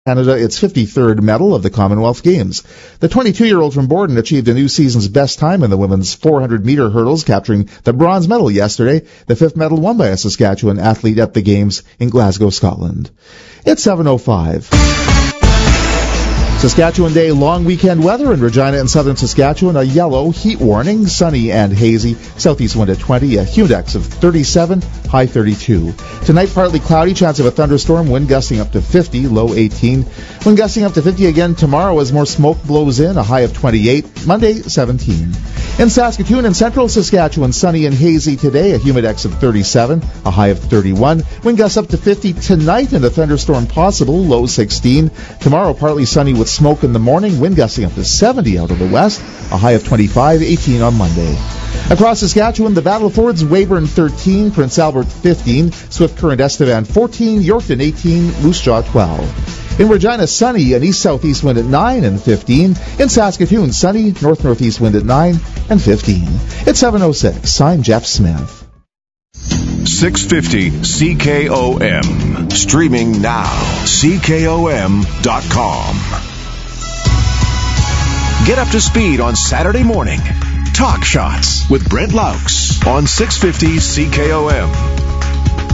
Canada its 53rd medal of the Commonwealth Games. The 22-year-old from Borden achieved a new season's best time in the women's 400-meter hurdles, capturing the bronze medal yesterday, the fifth medal won by a Saskatchewan athlete at the Games in Glasgow, Scotland. It's 7:05. Saskatchewan Day long weekend weather in Regina and southern Saskatchewan. A yellow heat warning, sunny and hazy. Southeast wind at 20, a humidex of 37, high 32. Tonight partly cloudy, chance of a thunderstorm, wind gusting up to 50, low 18. Wind gusting up to 50 again tomorrow as more smoke blows in, a high of 28. Monday, 17. In Saskatoon and central Saskatchewan, sunny and hazy today, a humidex of 37, a high of 31. Wind gusts up to 50 tonight and a thunderstorm possible, low 16. Tomorrow partly sunny with smoke in the morning, wind gusting up to 70 out of the west, a high of 25, 18 on Monday. Across Saskatchewan, the Battlefords, Weyburn 13, Prince Albert 15, Swift Current Estevan 14, Yorkton 18, Moose Jaw 12. In Regina, sunny and east-southeast wind at 9 and 15. In Saskatoon, sunny, north-northeast wind at 9 and 15. It's 7:06. I'm Jeff Smith. 650 CKOM. Streaming now. CKOM.com. Get up to speed on Saturday morning. Talk Shots with Brent Laux on 650 CKOM.